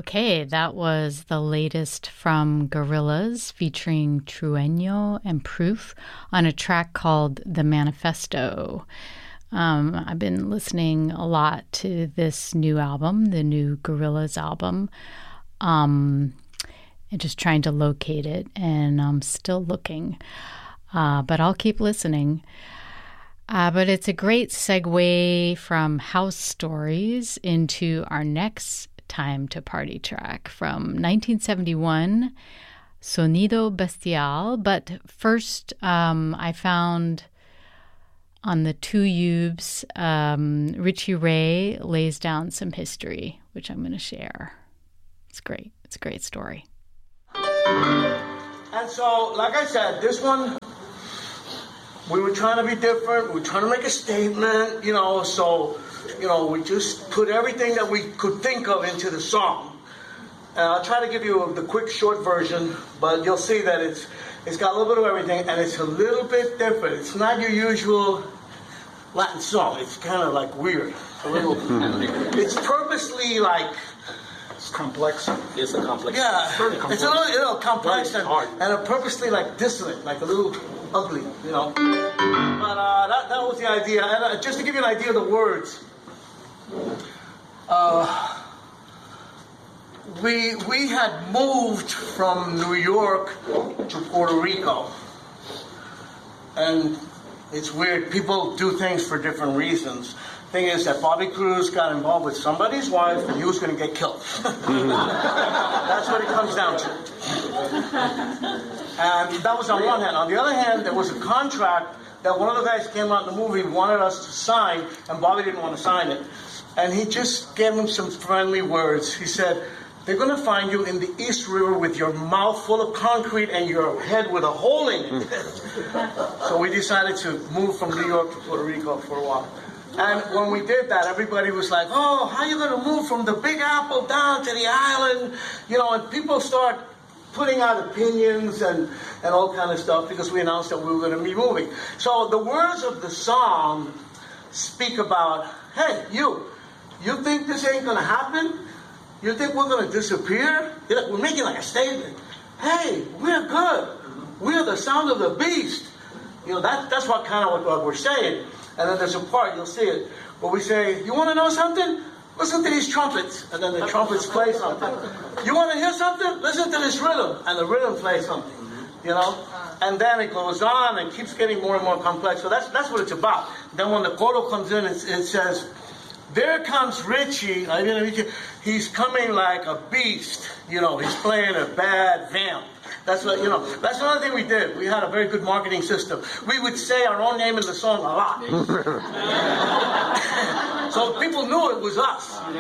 Okay, that was the latest from Gorillaz featuring Trueno and Proof on a track called The Manifesto. I've been listening a lot to this new album, the new Gorillaz album, and just trying to locate it, and I'm still looking, but I'll keep listening. But it's a great segue from House Stories into our next Time to Party track from 1971, Sonido Bestial. But first, I found on the Two Ubes, Richie Ray lays down some history, which I'm going to share. It's great. It's a great story. And so, like I said, this one, we were trying to be different. We were trying to make a statement, so, we just put everything that we could think of into the song. And I'll try to give you the quick, short version, but you'll see that it's got a little bit of everything, and it's a little bit different. It's not your usual Latin song. It's kind of like weird. A little. It's purposely like... It's complex. It's a complex. Yeah, it's a little complex and hard. And purposely like dissonant, like a little ugly, But that was the idea. And just to give you an idea of the words, we had moved from New York to Puerto Rico, and it's weird. People do things for different reasons. Thing is that Bobby Cruz got involved with somebody's wife, and he was going to get killed. That's what it comes down to. And that was on one hand. On the other hand, there was a contract that one of the guys came out in the movie wanted us to sign, and Bobby didn't want to sign it. And he just gave him some friendly words. He said, "They're going to find you in the East River with your mouth full of concrete and your head with a hole in it." So we decided to move from New York to Puerto Rico for a while. And when we did that, everybody was like, "Oh, how are you going to move from the Big Apple down to the island?" And people start putting out opinions and all kind of stuff because we announced that we were going to be moving. So the words of the song speak about, hey, you think this ain't going to happen? You think we're going to disappear? We're making like a statement. Hey, we're good. We're the sound of the beast. That's what kind of what we're saying. And then there's a part, you'll see it, where we say, you want to know something? Listen to these trumpets. And then the trumpets play something. You want to hear something? Listen to this rhythm. And the rhythm plays something. And then it goes on and keeps getting more and more complex. So that's what it's about. Then when the chorus comes in, it says, there comes Richie. He's coming like a beast. He's playing a bad vamp. That's what, that's another thing we did. We had a very good marketing system. We would say our own name in the song a lot. So people knew it was us. All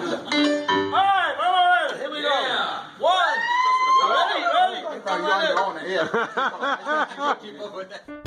right, here we go. Yeah. One. Ready? Come on in.